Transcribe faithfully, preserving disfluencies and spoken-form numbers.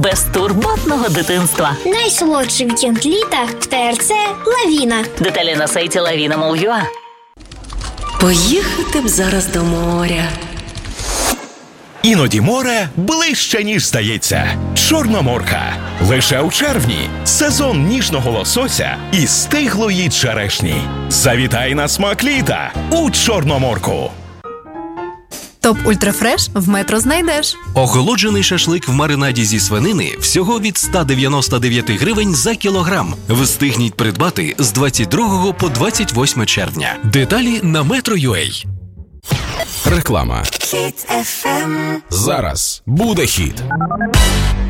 безтурботного дитинства. Найсолодший вікенд літа в ТРЦ «Лавіна». Деталі на сайті лавіна крапка ю а. Поїхати б зараз до моря. Іноді море ближче, ніж здається. Чорноморка. Лише у червні. Сезон ніжного лосося і стиглої черешні. Завітай на смак літа у Чорноморку. Топ Ультрафреш в Метро знайдеш. Охолоджений шашлик в маринаді зі свинини всього від сто дев'яносто дев'ять гривень за кілограм. Встигніть придбати з двадцять другого по двадцять восьме червня. Деталі на метро крапка ю а. Реклама. Хіт еф ем. Зараз буде хіт.